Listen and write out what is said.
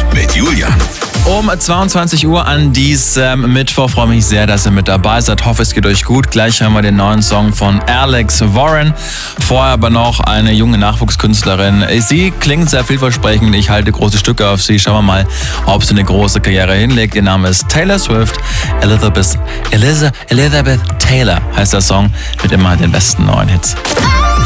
Hit mit Julian. Um 22 Uhr an diesem Mittwoch freue mich sehr, dass ihr mit dabei seid. Hoffe, es geht euch gut. Gleich hören wir den neuen Song von Alex Warren. Vorher aber noch eine junge Nachwuchskünstlerin. Sie klingt sehr vielversprechend. Ich halte große Stücke auf sie. Schauen wir mal, ob sie eine große Karriere hinlegt. Ihr Name ist Taylor Swift. Elizabeth Taylor heißt der Song mit immer den besten neuen Hits.